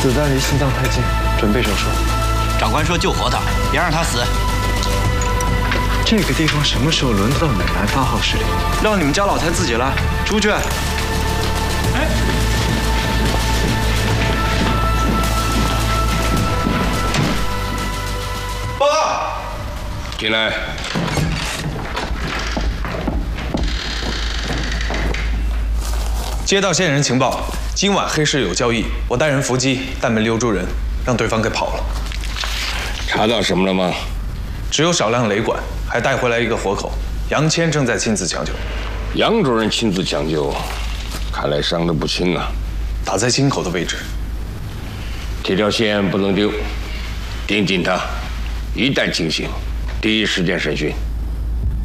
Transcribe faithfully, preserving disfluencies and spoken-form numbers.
子弹离心脏太近，准备手术。 长官说救活他，别让他死。 这个地方什么时候轮到美兰八号势力？让你们家老太自己来，出去。哎。 报告， 进来。 接到线人情报，今晚黑市有交易，我带人伏击，但没留住人，让对方给跑了。 查到什么了吗？ 只有少量雷管，还带回来一个活口。杨谦正在亲自抢救。 杨主任亲自抢救，看来伤得不轻啊。 打在心口的位置。 这条线不能丢，盯紧他。 一旦清醒，第一时间审讯。